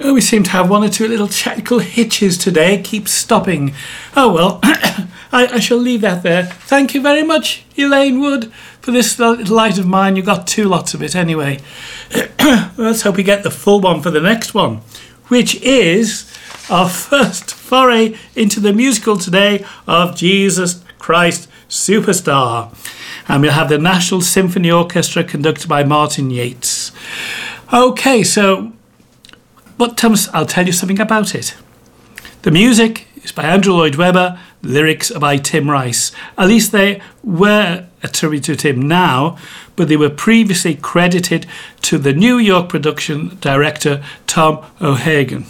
Oh, we seem to have one or two little technical hitches today. Keep stopping. Oh, well, I shall leave that there. Thank you very much, Elaine Wood, for this little light of mine. You got 2 lots of it anyway. Let's hope we get the full one for the next one, which is our first foray into the musical today of Jesus Christ Superstar. And we'll have the National Symphony Orchestra conducted by Martin Yates. Okay, so... But Thomas, I'll tell you something about it. The music is by Andrew Lloyd Webber, the lyrics are by Tim Rice. At least they were attributed to him now, but they were previously credited to the New York production director Tom O'Hagan.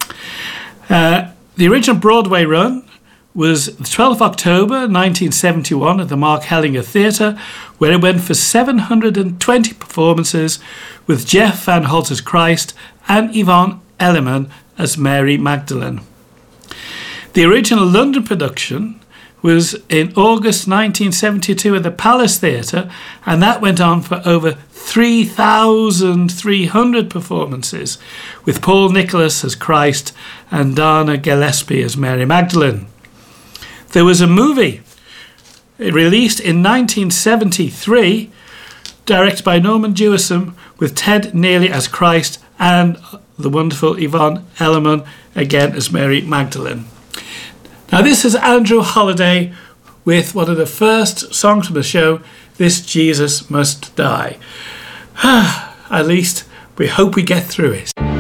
The original Broadway run was the 12th of October 1971 at the Mark Hellinger Theatre, where it went for 720 performances with Jeff Van Holt as Christ and Yvonne Elliman as Mary Magdalene. The original London production was in August 1972 at the Palace Theatre, and that went on for over 3,300 performances, with Paul Nicholas as Christ and Dana Gillespie as Mary Magdalene. There was a movie released in 1973, directed by Norman Jewison, with Ted Neely as Christ and the wonderful Yvonne Elliman again as Mary Magdalene. Now this is Andrew Holliday with one of the first songs from the show, This Jesus Must Die. At least we hope we get through it.